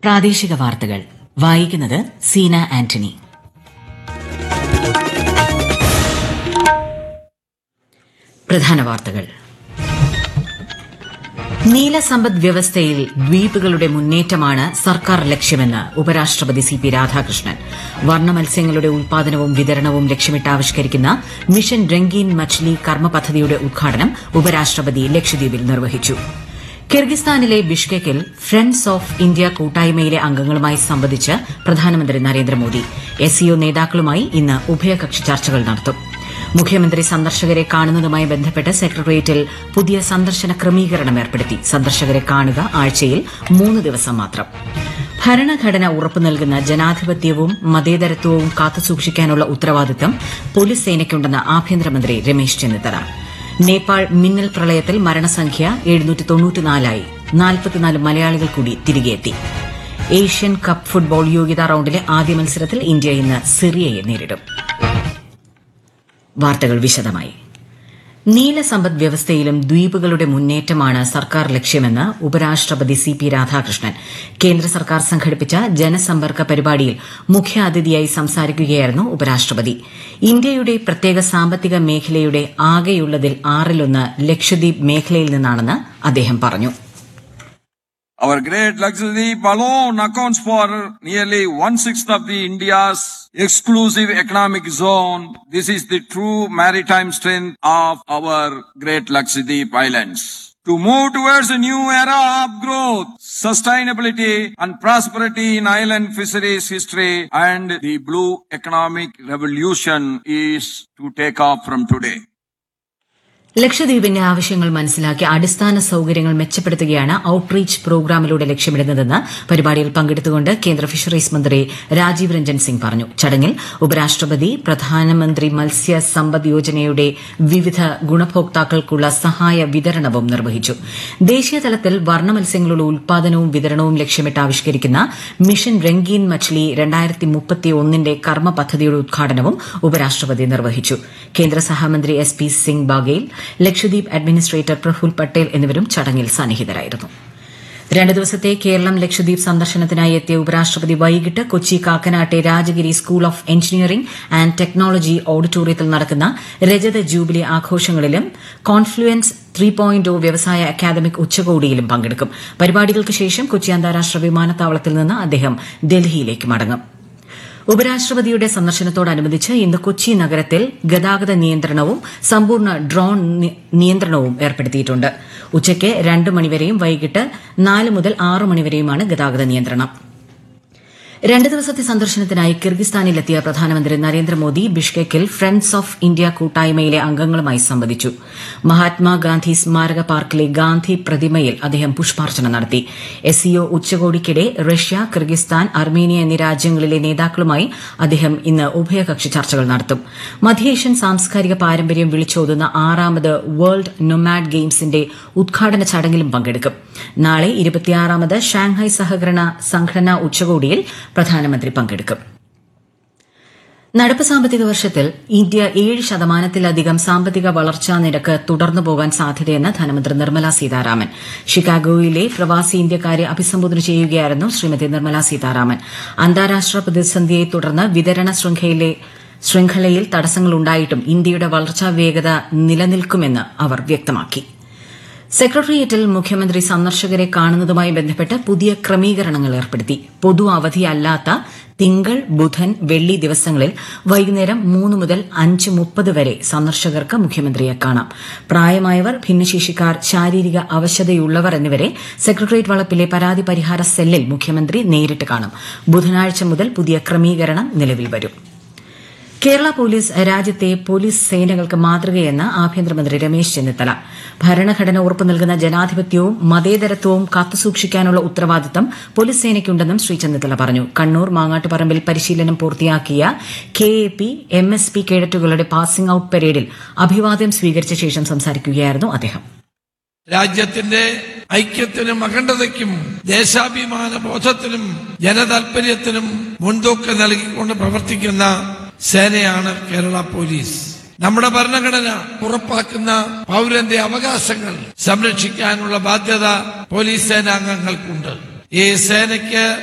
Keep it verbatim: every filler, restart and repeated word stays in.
പ്രാദേശിക വാർത്തകൾ വായിക്കുന്നത് സീന ആന്റണി. പ്രധാന വാർത്തകൾ. നീലസമ്പദ് വ്യവസ്ഥയിൽ ദ്വീപുകളുടെ മുന്നേറ്റമാണ് സർക്കാർ ലക്ഷ്യമെന്ന് ഉപരാഷ്ട്രപതി സി പി രാധാകൃഷ്ണൻ. വർണ്ണ മത്സ്യങ്ങളുടെ ഉൽപാദനവും വിതരണവും ലക്ഷ്യമിട്ട് ആവിഷ്കരിക്കുന്ന മിഷൻ രംഗീൻ മച്ച്ലി കർമ്മ പദ്ധതിയുടെ ഉദ്ഘാടനം ഉപരാഷ്ട്രപതി ലക്ഷദ്വീപിൽ നിർവഹിച്ചു. കിർഗിസ്ഥാനിലെ ബിഷ്കെക്കിൽ ഫ്രണ്ട്സ് ഓഫ് ഇന്ത്യ കൂട്ടായ്മയിലെ അംഗങ്ങളുമായി സംവദിച്ച് പ്രധാനമന്ത്രി നരേന്ദ്രമോദി എസ്സിഒ നേതാക്കളുമായി ഇന്ന് ഉഭയകക്ഷി ചർച്ചകൾ നടത്തും. മുഖ്യമന്ത്രി സന്ദർശകരെ കാണുന്നതുമായി ബന്ധപ്പെട്ട് സെക്രട്ടേറിയറ്റിൽ പുതിയ സന്ദർശന ക്രമീകരണം ഏർപ്പെടുത്തി. സന്ദർശകരെ കാണുക ആഴ്ചയിൽ മൂന്ന് ദിവസം മാത്രം. ഭരണഘടന ഉറപ്പു നൽകുന്ന ജനാധിപത്യവും മതേതരത്വവും കാത്തുസൂക്ഷിക്കാനുള്ള ഉത്തരവാദിത്തം പോലീസ് സേനയ്ക്കുണ്ടെന്ന് ആഭ്യന്തരമന്ത്രി രമേശ് ചെന്നിത്തല. നേപ്പാൾ മിന്നൽ പ്രളയത്തിൽ മരണസംഖ്യ എഴുന്നൂറ്റി തൊണ്ണൂറ്റിനാലായി. നാൽപ്പത്തിനാല് മലയാളികൾ കൂടി തിരികെയെത്തി. ഏഷ്യൻ കപ്പ് ഫുട്ബോൾ യോഗ്യതാ റൌണ്ടിലെ ആദ്യ മത്സരത്തിൽ ഇന്ത്യ ഇന്ന് സിറിയയെ നേരിടും. വാർത്തകൾ വിശദമായി. നീലസമ്പദ് വ്യവസ്ഥയിലും ദ്വീപുകളുടെ മുന്നേറ്റമാണ് സർക്കാർ ലക്ഷ്യമെന്ന് ഉപരാഷ്ട്രപതി സി പി രാധാകൃഷ്ണൻ. കേന്ദ്ര സർക്കാർ സംഘടിപ്പിച്ച ജനസമ്പർക്ക പരിപാടിയിൽ മുഖ്യാതിഥിയായി സംസാരിക്കുകയായിരുന്നു ഉപരാഷ്ട്രപതി. ഇന്ത്യയുടെ പ്രത്യേക സാമ്പത്തിക മേഖലയുടെ ആകെയുള്ളതിൽ ആറിലൊന്ന് ലക്ഷദ്വീപ് മേഖലയിൽ നിന്നാണെന്ന് അദ്ദേഹം പറഞ്ഞു. Our great Lakshadweep alone accounts for nearly one-sixth of the India's exclusive economic zone. This is the true maritime strength of our great Lakshadweep Islands. To move towards a new era of growth, sustainability and prosperity in island fisheries history and the blue economic revolution is to take off from today. ലക്ഷദ്വീപിന്റെ ആവശ്യങ്ങൾ മനസ്സിലാക്കി അടിസ്ഥാന സൌകര്യങ്ങൾ മെച്ചപ്പെടുത്തുകയാണ് outreach പ്രോഗ്രാമിലൂടെ ലക്ഷ്യമിടുന്നതെന്ന് പരിപാടിയിൽ പങ്കെടുത്തുകൊണ്ട് കേന്ദ്ര fisheries മന്ത്രി രാജീവ് രഞ്ജൻ സിംഗ് പറഞ്ഞു. ചടങ്ങിൽ ഉപരാഷ്ട്രപതി പ്രധാനമന്ത്രി മത്സ്യ സമ്പദ് യോജനയുടെ വിവിധ ഗുണഭോക്താക്കൾക്കുള്ള സഹായ വിതരണവും നിർവഹിച്ചു. ദേശീയതലത്തിൽ വർണ്ണ മത്സ്യങ്ങളുടെ ഉൽപാദനവും വിതരണവും ലക്ഷ്യമിട്ട് ആവിഷ്കരിക്കുന്ന മിഷൻ രംഗീൻ മച്ച്ലി രണ്ടായിരത്തി മുപ്പത്തിയൊന്നിന്റെ കർമ്മ പദ്ധതിയുടെ ഉദ്ഘാടനവും ഉപരാഷ്ട്രപതി നിർവഹിച്ചു. കേന്ദ്ര സഹമന്ത്രി S P Singh Baghel, Lakshadweep administrator Praful Patel എന്നിവരും ചടങ്ങിൽ സന്നിഹിതരായിരുന്നു. രണ്ട് ദിവസത്തെ കേരളം ലക്ഷദ്വീപ് സന്ദർശനത്തിനായി എത്തിയ ഉപരാഷ്ട്രപതി വൈകിട്ട് Kochi കാക്കനാട്ടെ Rajagiri school of engineering and technology ഓഡിറ്റോറിയത്തിൽ നടക്കുന്ന രജത jubilee ആഘോഷങ്ങളിലും confluence three point O വ്യവസായ അക്കാദമിക് ഉച്ചകോടിയിലും പങ്കെടുക്കും. പരിപാടികൾക്ക് ശേഷം കൊച്ചി അന്താരാഷ്ട്ര വിമാനത്താവളത്തിൽ നിന്ന് അദ്ദേഹം ഡൽഹിയിലേക്ക് മടങ്ങും. ഉപരാഷ്ട്രപതിയുടെ സന്ദർശനത്തോടനുബന്ധിച്ച് ഇന്ന് കൊച്ചി നഗരത്തിൽ ഗതാഗത നിയന്ത്രണവും സമ്പൂർണ്ണ ഡ്രോൺ നിയന്ത്രണവും ഏർപ്പെടുത്തിയിട്ടുണ്ട്. ഉച്ചയ്ക്ക് രണ്ട് മണിവരെയും വൈകിട്ട് നാല് മുതൽ ആറ് മണിവരെയുമാണ് ഗതാഗത നിയന്ത്രണം. രണ്ട് ദിവസത്തെ സന്ദർശനത്തിനായി കിർഗിസ്ഥാനിലെത്തിയ പ്രധാനമന്ത്രി നരേന്ദ്രമോദി ബിഷ്കെക്കിൽ ഫ്രണ്ട്സ് ഓഫ് ഇന്ത്യ കൂട്ടായ്മയിലെ അംഗങ്ങളുമായി സംവദിച്ചു. മഹാത്മാഗാന്ധി സ്മാരക പാർക്കിലെ ഗാന്ധി പ്രതിമയിൽ അദ്ദേഹം പുഷ്പാർച്ചന നടത്തി. എസ്സിഒ ഉച്ചകോടിക്കിടെ റഷ്യ, കിർഗിസ്ഥാൻ, അർമേനിയ എന്നീ രാജ്യങ്ങളിലെ നേതാക്കളുമായി അദ്ദേഹം ഇന്ന് ഉഭയകക്ഷി ചർച്ചകൾ നടത്തും. മധ്യേഷ്യൻ സാംസ്കാരിക പാരമ്പര്യം വിളിച്ചോതുന്ന ആറാമത് വേൾഡ് നൊമാഡ് ഗെയിംസിന്റെ ഉദ്ഘാടന ചടങ്ങിലും പങ്കെടുക്കും. നാളെ ഇരുപത്തിയാറാമത് ഷാങ്ഹായ് സഹകരണ സംഘടനാ ഉച്ചകോടിയിൽ പ്രധാനമന്ത്രി പങ്കെടുക്കും. നടപ്പ് സാമ്പത്തിക വർഷത്തിൽ ഇന്ത്യ ഏഴ് ശതമാനത്തിലധികം സാമ്പത്തിക വളർച്ചാ നിരക്ക് തുടർന്നു പോകാൻ സാധ്യതയെന്ന് ധനമന്ത്രി നിർമ്മല സീതാരാമൻ. ഷിക്കാഗോയിലെ പ്രവാസി ഇന്ത്യക്കാരെ അഭിസംബോധന ചെയ്യുകയായിരുന്നു ശ്രീമതി നിർമ്മല സീതാരാമൻ. അന്താരാഷ്ട്ര പ്രതിസന്ധിയെ തുടർന്ന് വിതരണ ശൃംഖലയിൽ തടസ്സങ്ങളുണ്ടായിട്ടും ഇന്ത്യയുടെ വളർച്ചാ വേഗത നിലനിൽക്കുമെന്ന് അവർ വ്യക്തമാക്കി. സെക്രട്ടേറിയറ്റിൽ മുഖ്യമന്ത്രി സന്ദർശകരെ കാണുന്നതുമായി ബന്ധപ്പെട്ട് പുതിയ ക്രമീകരണങ്ങൾ ഏർപ്പെടുത്തി. പൊതു അവധിയല്ലാത്ത തിങ്കൾ, ബുധൻ, വെള്ളി ദിവസങ്ങളിൽ വൈകുന്നേരം മൂന്ന് മുതൽ അഞ്ച് മുപ്പത് വരെ സന്ദർശകർക്ക് മുഖ്യമന്ത്രിയെ കാണാം. പ്രായമായവർ, ഭിന്നശേഷിക്കാർ, ശാരീരിക അവശതയുള്ളവർ എന്നിവരെ സെക്രട്ടേറിയറ്റ് വളപ്പിലെ പരാതി പരിഹാര സെല്ലിൽ മുഖ്യമന്ത്രി നേരിട്ട് കാണും. ബുധനാഴ്ച മുതൽ പുതിയ ക്രമീകരണം നിലവിൽ വരും. കേരള പോലീസ് രാജ്യത്തെ പോലീസ് സേനകൾക്ക് മാതൃകയെന്ന് ആഭ്യന്തരമന്ത്രി രമേശ് ചെന്നിത്തല. ഭരണഘടന ഉറപ്പു നൽകുന്ന ജനാധിപത്യവും മതേതരത്വവും കാത്തുസൂക്ഷിക്കാനുള്ള ഉത്തരവാദിത്തം പോലീസ് സേനയ്ക്കുണ്ടെന്നും ശ്രീ ചെന്നിത്തല പറഞ്ഞു. കണ്ണൂർ മാങ്ങാട്ടുപറമ്പിൽ പരിശീലനം പൂർത്തിയാക്കിയ K A P, M S P കേഡറ്റുകളുടെ passing out പരേഡിൽ അഭിവാദ്യം സ്വീകരിച്ച ശേഷം സംസാരിക്കുകയായിരുന്നു അദ്ദേഹം. രാജ്യത്തിന്റെ ഐക്യത്തിനും അഖണ്ഡതയ്ക്കും ദേശാഭിമാന ബോധത്തിനും ജനതാൽപര്യത്തിനും മുൻതൂക്കം നൽകിക്കൊണ്ട് പ്രവർത്തിക്കുന്ന സേനയാണ് കേരള പോലീസ്. നമ്മുടെ ഭരണഘടന ഉറപ്പാക്കുന്ന പൗരന്റെ അവകാശങ്ങൾ സംരക്ഷിക്കാനുള്ള ബാധ്യത പോലീസ് സേനാംഗങ്ങൾക്കുണ്ട്. ഈ സേനയ്ക്ക്